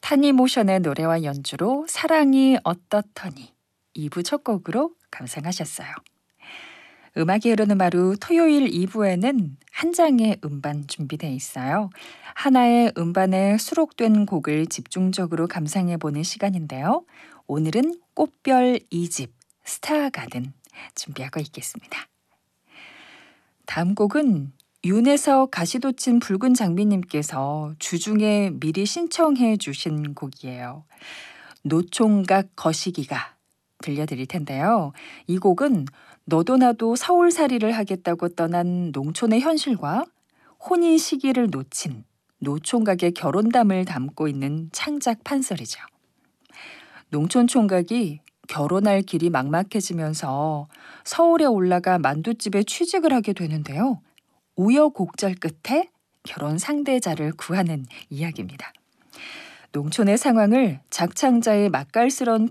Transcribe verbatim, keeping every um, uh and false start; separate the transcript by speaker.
Speaker 1: 타니모션의 노래와 연주로 사랑이 어떻더니 이 부 첫 곡으로 감상하셨어요. 음악이 흐르는 하루 토요일 이 부에는 한 장의 음반 준비되어 있어요. 하나의 음반에 수록된 곡을 집중적으로 감상해보는 시간인데요. 오늘은 꽃별 이 집 스타가든 준비하고 있겠습니다. 다음 곡은 윤에서 가시돋친 붉은 장미님께서 주중에 미리 신청해 주신 곡이에요. 노총각 거시기가 들려드릴 텐데요. 이 곡은 너도 나도 서울살이를 하겠다고 떠난 농촌의 현실과 혼인 시기를 놓친 노총각의 결혼담을 담고 있는 창작 판소리죠. 농촌 총각이 결혼할 길이 막막해지면서 서울에 올라가 만두집에 취직을 하게 되는데요. 우여곡절 끝에 결혼 상대자를 구하는 이야기입니다. 농촌의 상황을 작창자의 맛깔스러운